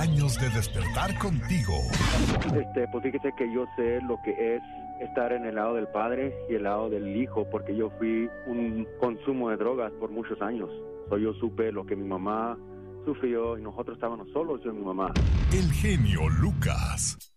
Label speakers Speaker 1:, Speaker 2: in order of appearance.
Speaker 1: años de despertar contigo.
Speaker 2: Pues fíjese que yo sé lo que es estar en el lado del padre y el lado del hijo, porque yo fui un consumo de drogas por muchos años. Yo supe lo que mi mamá sufrió y nosotros estábamos solos, yo y mi mamá.
Speaker 1: El genio Lucas.